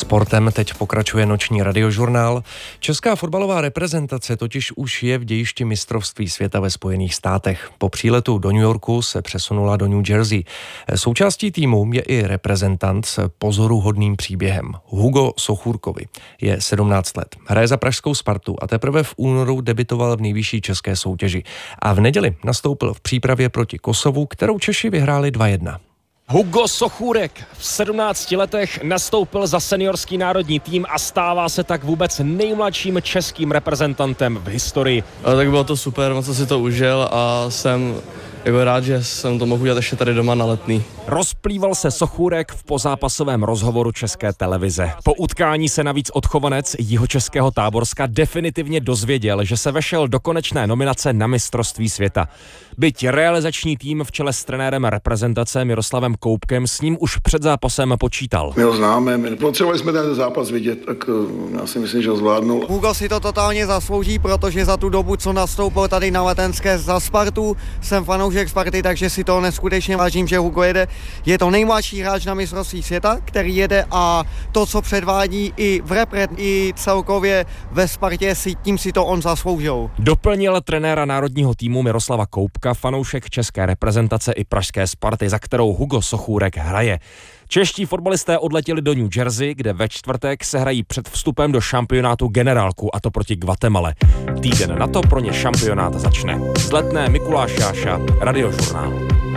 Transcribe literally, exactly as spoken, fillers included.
Sportem teď pokračuje noční radiožurnál. Česká fotbalová reprezentace totiž už je v dějišti mistrovství světa ve Spojených státech. Po příletu do New Yorku se přesunula do New Jersey. Součástí týmu je i reprezentant s pozoruhodným příběhem. Hugo Sochůrkovi je sedmnáct let. Hraje za pražskou Spartu a teprve v únoru debutoval v nejvyšší české soutěži. A v neděli nastoupil v přípravě proti Kosovu, kterou Češi vyhráli dva jedna. Hugo Sochůrek v sedmnácti letech nastoupil za seniorský národní tým a stává se tak vůbec nejmladším českým reprezentantem v historii. A tak bylo to super, moc jsem si to užil a jsem jako rád, že jsem to mohl udělat ještě tady doma na Letný. Rozplýval se Sochůrek v pozápasovém rozhovoru České televize. Po utkání se navíc odchovanec jihočeského Táborska definitivně dozvěděl, že se vešel do konečné nominace na mistrovství světa. Byť realizační tým v čele s trenérem reprezentace Miroslavem Koupkem s ním už před zápasem počítal. My ho známe, my potřebovali jsme ten zápas vidět, tak já si myslím, že ho zvládnul. Hugo si to totálně zaslouží, protože za tu dobu, co nastoupil tady na Letenské za Spartu, jsem fanoušek Sparty, takže si to neskutečně vážím, že Hugo jede. Je to nejmladší hráč na mistrovství světa, který jede a to, co předvádí i v repre, i celkově ve Spartě, si tím si to on zasloužil. Doplnil trenéra národního týmu Miroslava Koupka, fanoušek české reprezentace i pražské Sparty, za kterou Hugo Sochůrek hraje. Čeští fotbalisté odletěli do New Jersey, kde ve čtvrtek se hrají před vstupem do šampionátu generálku, a to proti Guatemale. Týden na to pro ně šampionát začne. Z Letné Mikuláš Jáša, Radiožurnál.